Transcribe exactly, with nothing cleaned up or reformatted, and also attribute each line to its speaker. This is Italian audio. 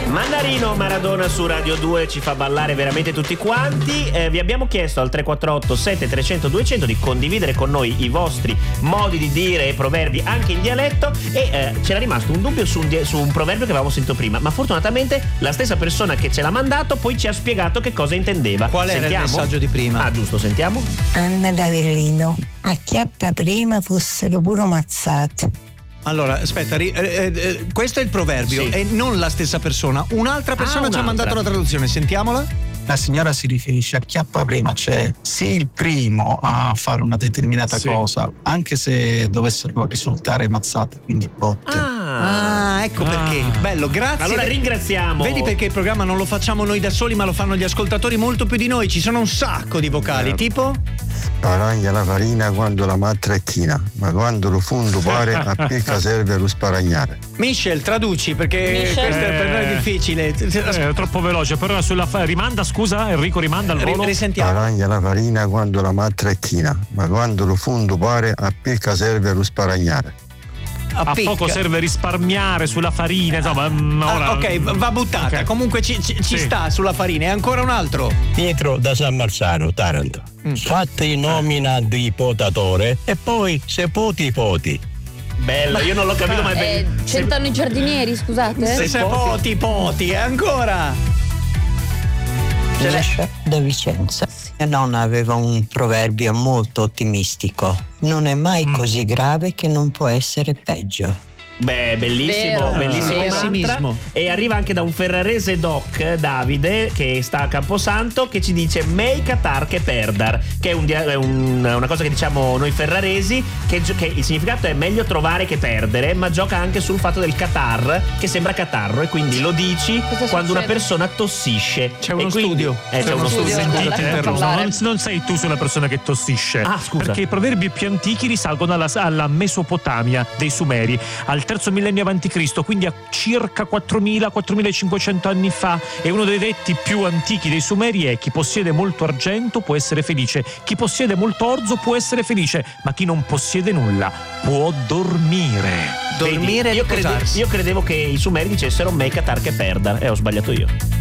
Speaker 1: Mandarino Maradona su Radio due ci fa ballare veramente tutti quanti. Eh, vi abbiamo chiesto al tre quattro otto sette tre zero zero due zero zero di condividere con noi i vostri modi di dire e proverbi anche in dialetto e eh, c'era rimasto un dubbio su un, di- su un proverbio che avevamo sentito prima, ma fortunatamente la stessa persona che ce l'ha mandato poi ci ha spiegato che cosa intendeva.
Speaker 2: Qual era
Speaker 1: Sentiamo?
Speaker 2: il messaggio di prima?
Speaker 1: Ah, giusto, sentiamo.
Speaker 3: Anna d'Avellino, a chiappa prima fossero pure mazzate.
Speaker 2: Allora, aspetta, ri- eh, eh, questo è il proverbio
Speaker 1: Sì.
Speaker 2: e non la stessa persona. Un'altra persona
Speaker 1: Ah,
Speaker 2: ci ha
Speaker 1: un'altra.
Speaker 2: mandato la traduzione, sentiamola.
Speaker 4: La signora si riferisce a chiappa prima, cioè sei il primo a fare una determinata
Speaker 5: Sì.
Speaker 4: cosa, anche se dovessero risultare mazzate, quindi botte.
Speaker 2: Ah, ecco
Speaker 5: Ah.
Speaker 2: perché. Bello, grazie.
Speaker 1: Allora ringraziamo.
Speaker 2: Vedi perché il programma non lo facciamo noi da soli, ma lo fanno gli ascoltatori molto più di noi. Ci sono un sacco di vocali, tipo
Speaker 6: Sparagna la farina quando la madre è china, ma quando lo fondo pare a picca serve lo sparagnare.
Speaker 2: Michel, traduci perché
Speaker 7: Michel.
Speaker 2: questo è per noi
Speaker 5: Eh.
Speaker 2: difficile.
Speaker 5: È troppo veloce, però sulla fa- rimanda, scusa, Enrico rimanda al
Speaker 2: Ri-
Speaker 5: volo.
Speaker 2: risentiamo.
Speaker 6: Sparagna la farina quando la madre è china, ma quando lo fondo pare a picca serve lo sparagnare.
Speaker 5: A
Speaker 2: picca.
Speaker 5: poco serve risparmiare sulla farina, insomma, mm,
Speaker 2: Ah,
Speaker 5: ora-
Speaker 2: ok, va buttata.
Speaker 5: Ok.
Speaker 2: Comunque ci, ci- ci
Speaker 5: Sì.
Speaker 2: sta sulla farina. E ancora un altro.
Speaker 8: Pietro da San Marzano, Taranto.
Speaker 2: Mm.
Speaker 8: Fatti nomina di potatore e poi se poti poti.
Speaker 1: Bello, io non l'ho capito ma è
Speaker 7: Eh,
Speaker 1: bello.
Speaker 7: Cent'anni i giardinieri, scusate.
Speaker 2: Se, se poti poti. E ancora.
Speaker 3: Liscia da Vicenza. Mia nonna aveva un proverbio molto ottimistico. Non è mai così grave che non può essere peggio.
Speaker 1: Beh, bellissimo,
Speaker 7: Vero.
Speaker 1: bellissimo
Speaker 2: Ah,
Speaker 1: mantra.
Speaker 2: pessimismo.
Speaker 1: E arriva anche da un ferrarese doc, Davide, che sta a Camposanto, che ci dice mei catar che perdar, che è, un dia- è un- una cosa che diciamo noi ferraresi, che, gio- che il significato è meglio trovare che perdere, ma gioca anche sul fatto del catar, che sembra catarro, e quindi lo dici
Speaker 7: Cosa
Speaker 1: quando una
Speaker 7: succede?
Speaker 1: persona tossisce.
Speaker 2: C'è
Speaker 1: E
Speaker 2: uno
Speaker 1: quindi-
Speaker 2: studio.
Speaker 1: Eh, c'è uno studio.
Speaker 7: studio.
Speaker 5: Sentite,
Speaker 7: Lascia
Speaker 5: eh,
Speaker 7: parlare.
Speaker 5: non, non sei tu sulla persona che tossisce.
Speaker 1: Ah, scusa.
Speaker 5: Perché i proverbi più antichi risalgono alla, alla Mesopotamia dei Sumeri, al terzo millennio avanti Cristo, quindi a circa quattromila quattromilacinquecento anni fa. E uno dei detti più antichi dei Sumeri è: chi possiede molto argento può essere felice, chi possiede molto orzo può essere felice, ma chi non possiede nulla può dormire.
Speaker 2: Dormire
Speaker 1: Vedi,
Speaker 2: e
Speaker 1: io, credevo,
Speaker 2: riposarsi.
Speaker 1: io credevo che i sumeri dicessero mei catar che perdar, e ho sbagliato io.